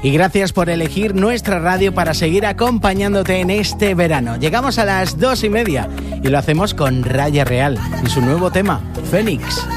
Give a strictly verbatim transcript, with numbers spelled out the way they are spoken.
Y gracias por elegir nuestra radio para seguir acompañándote en este verano. Llegamos a las dos y media y lo hacemos con Raya Real y su nuevo tema, Fénix.